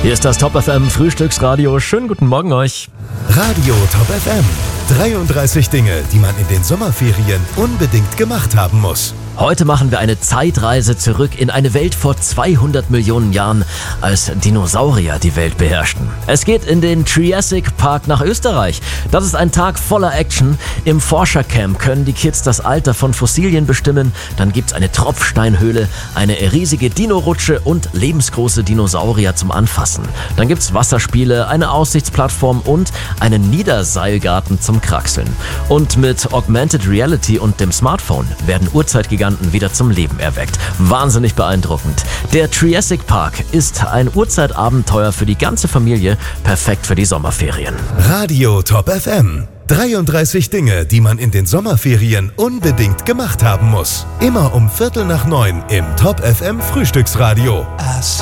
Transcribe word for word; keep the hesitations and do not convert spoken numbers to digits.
Hier ist das Top F M Frühstücksradio. Schönen guten Morgen euch. Radio Top F M. dreiunddreißig Dinge, die man in den Sommerferien unbedingt gemacht haben muss. Heute machen wir eine Zeitreise zurück in eine Welt vor zweihundert Millionen Jahren, als Dinosaurier die Welt beherrschten. Es geht in den Triassic Park nach Österreich. Das ist ein Tag voller Action. Im Forschercamp können die Kids das Alter von Fossilien bestimmen. Dann gibt's eine Tropfsteinhöhle, eine riesige Dino-Rutsche und lebensgroße Dinosaurier zum Anfassen. Dann gibt's Wasserspiele, eine Aussichtsplattform und einen Niederseilgarten zum Kraxeln. Und mit Augmented Reality und dem Smartphone werden Urzeitgiganten wieder zum Leben erweckt. Wahnsinnig beeindruckend. Der Triassic Park ist ein Urzeitabenteuer für die ganze Familie, perfekt für die Sommerferien. Radio Top F M. dreiunddreißig Dinge, die man in den Sommerferien unbedingt gemacht haben muss. Immer um Viertel nach neun im Top F M Frühstücksradio.